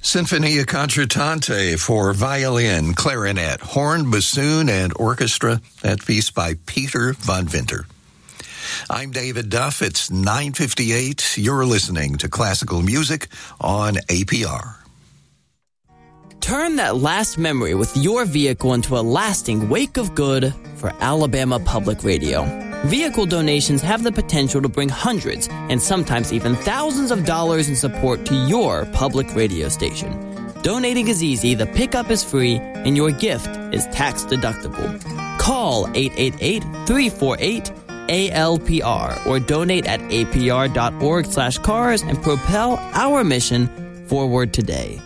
Sinfonia Concertante for violin, clarinet, horn, bassoon, and orchestra. That piece by Peter von Winter. I'm David Duff. It's 9:58. You're listening to classical music on APR. Turn that last memory with your vehicle into a lasting wake of good for Alabama Public Radio. Vehicle donations have the potential to bring hundreds and sometimes even thousands of dollars in support to your public radio station. Donating is easy, the pickup is free, and your gift is tax deductible. Call 888-348-ALPR or donate at apr.org/cars and propel our mission forward today.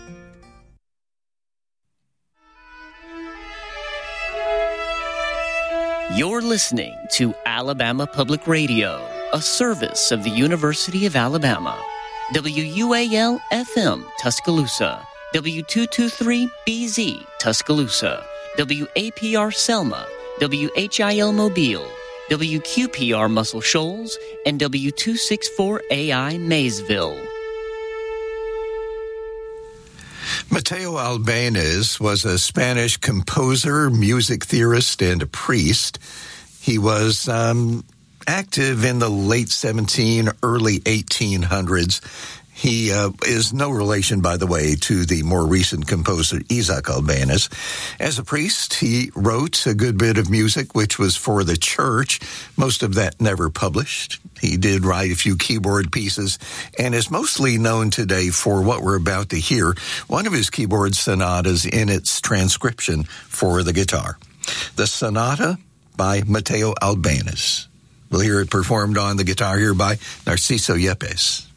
You're listening to Alabama Public Radio, a service of the University of Alabama. WUAL-FM, Tuscaloosa. W223-BZ, Tuscaloosa. WAPR Selma. WHIL Mobile. WQPR Muscle Shoals. And W264AI Maysville. Mateo Albéniz was a Spanish composer, music theorist, and a priest. He was active in the late 1700s, early 1800s. He is no relation, by the way, to the more recent composer Isaac Albéniz. As a priest, he wrote a good bit of music, which was for the church. Most of that never published. He did write a few keyboard pieces and is mostly known today for what we're about to hear, one of his keyboard sonatas in its transcription for the guitar. The Sonata by Mateo Albéniz. We'll hear it performed on the guitar here by Narciso Yepes.